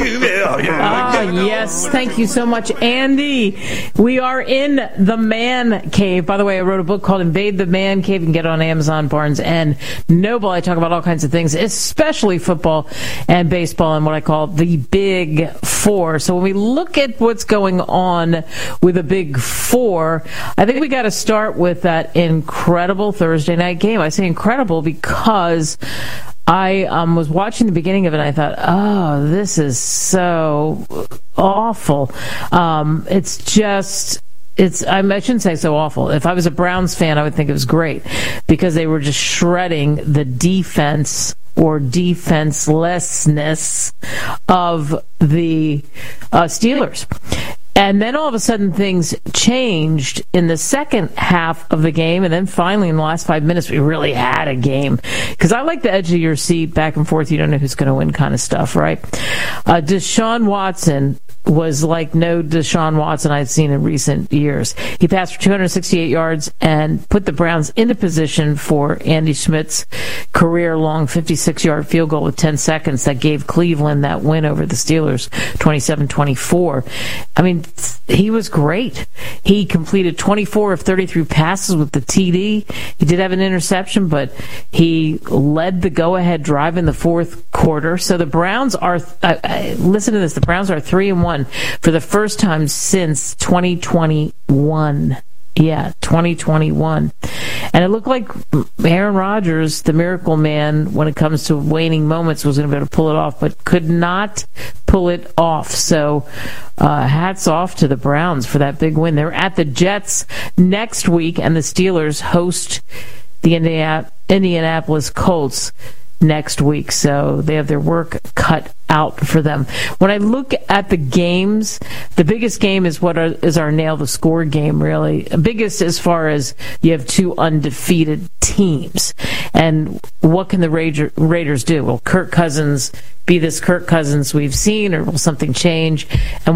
Yes. Thank you so much, Andy. We are in the man cave. By the way, I wrote a book called Invade the Man Cave. You can get it on Amazon, Barnes and Noble. I talk about all kinds of things, especially football and baseball and what I call the Big Four. So when we look at what's going on with the Big Four, I think we got to start with that incredible Thursday night game. I say incredible because I was watching the beginning of it and I thought, oh, this is so awful. I shouldn't say so awful. If I was a Browns fan, I would think it was great because they were just shredding the defense or defenselessness of the Steelers. And then all of a sudden things changed in the second half of the game. And then finally in the last 5 minutes, we really had a game. Because I like the edge of your seat, back and forth. You don't know who's going to win kind of stuff, right? Deshaun Watson was like no Deshaun Watson I'd seen in recent years. He passed for 268 yards and put the Browns into position for Andy Schmidt's career-long 56-yard field goal with 10 seconds that gave Cleveland that win over the Steelers, 27-24. I mean, he was great. He completed 24 of 33 passes with the TD. He did have an interception, but he led the go-ahead drive in the fourth quarter. So the Browns are, listen to this, the Browns are 3-1 for the first time since 2021. Yeah, 2021. And it looked like Aaron Rodgers, the miracle man, when it comes to waning moments, was going to be able to pull it off, but could not pull it off. So hats off to the Browns for that big win. They're at the Jets next week, and the Steelers host the Indianapolis Colts next week. So they have their work cut out for them. When I look at the games, the biggest game is is our nail the score game, really. Biggest as far as you have two undefeated teams. And what can the Raiders do? Will Kirk Cousins be this Kirk Cousins we've seen, or will something change? And